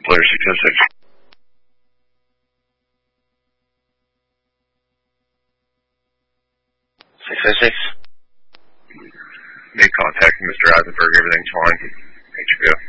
Clear 606. 606. Made contact with Mr. Eisenberg. Everything's fine. HQ.